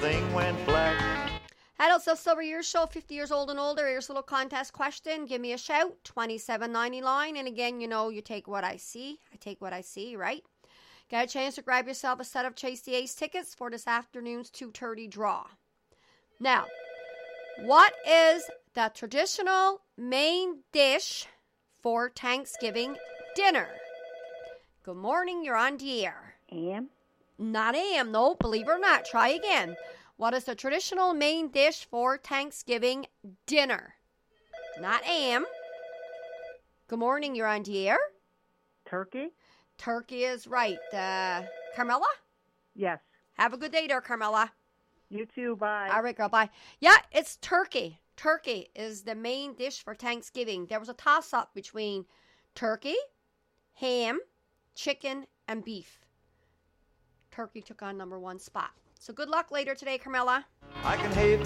everything went black. Adult Self Silver Years Show, 50 years old and older. Here's a little contest question. Give me a shout, $27.99. And again, you know, you take what I see. I take what I see, right? Got a chance to grab yourself a set of Chase the Ace tickets for this afternoon's 2:30 draw. Now, what is the traditional main dish for Thanksgiving dinner? Good morning, you're on the air. AM? Not AM, no, believe it or not. Try again. What is the traditional main dish for Thanksgiving dinner? Not AM. Good morning, you're on the air. Turkey? Turkey is right. Carmela? Yes. Have a good day there, Carmela. You too, bye. All right, girl, bye. Yeah, it's turkey. Turkey is the main dish for Thanksgiving. There was a toss-up between turkey, ham, chicken, and beef. Turkey took on number one spot. So good luck later today, Carmela. I can hate